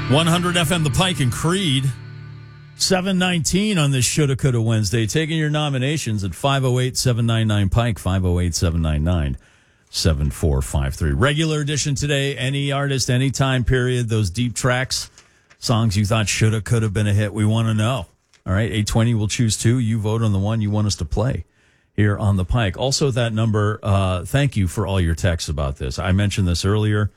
100 FM The Pike and Creed. 719 on this Shoulda Coulda Wednesday. Taking your nominations at 508-799-PIKE, 508-799-7453. Regular edition today. Any artist, any time period, those deep tracks, songs you thought shoulda, coulda been a hit. We want to know. All right, 820, we'll choose two. You vote on the one you want us to play here on The Pike. Also, that number, thank you for all your texts about this. I mentioned this earlier.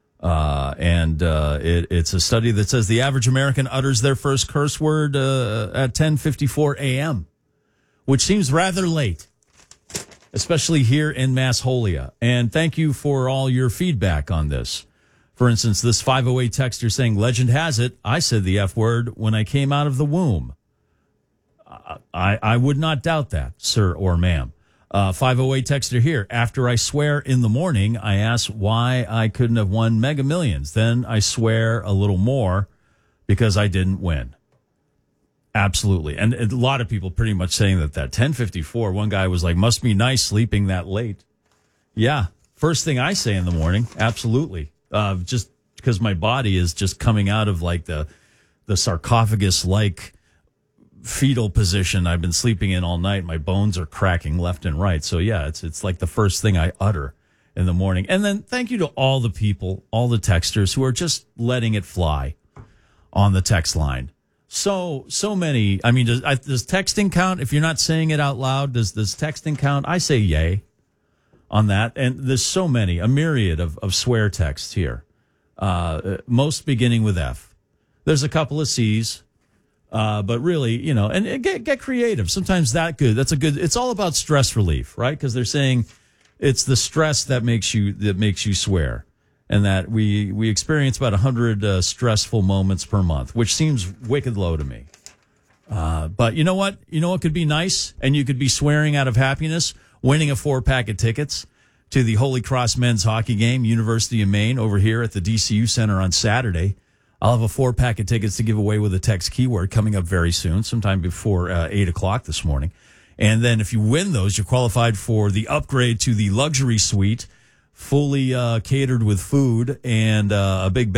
It's a study that says the average American utters their first curse word at 10:54 a.m., which seems rather late, especially here in Massholia. And thank you for all your feedback on this. For instance, this 508 texter saying, legend has it, I said the F word when I came out of the womb. I would not doubt that, sir or ma'am. 508 texter here. After I swear in the morning, I ask why I couldn't have won Mega Millions. Then I swear a little more because I didn't win. Absolutely. And a lot of people pretty much saying that 10:54, one guy was like, must be nice sleeping that late. Yeah. First thing I say in the morning. Absolutely. Just because my body is just coming out of like the sarcophagus-like fetal position I've been sleeping in all night. My bones are cracking left and right. So yeah, it's like the first thing I utter in the morning. And then thank you to all the people, all the texters who are just letting it fly on the text line. So many. I mean, does texting count? If you're not saying it out loud, does texting count? I say yay on that. And there's so many, a myriad of swear texts here. Most beginning with F. There's a couple of C's. But really, and get creative. Sometimes that's a good, it's all about stress relief, right? Because they're saying it's the stress that makes you swear. And that we experience about 100 stressful moments per month, which seems wicked low to me. But you know what? You know what could be nice? And you could be swearing out of happiness, winning a 4-pack of tickets to the Holy Cross men's hockey game, University of Maine, over here at the DCU Center on Saturday. I'll have a 4-pack of tickets to give away with a text keyword coming up very soon, sometime before 8 o'clock this morning. And then if you win those, you're qualified for the upgrade to the luxury suite, fully catered with food and a big